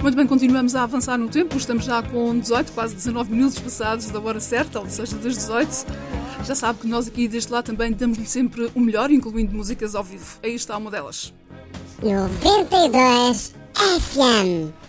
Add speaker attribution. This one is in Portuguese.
Speaker 1: Muito bem, continuamos a avançar no tempo. Estamos já com 18, quase 19 minutos passados da hora certa, ou seja, das 18. Já sabe que nós aqui deste lado também damos-lhe sempre o melhor, incluindo músicas ao vivo. Aí está uma delas.
Speaker 2: 92 FM.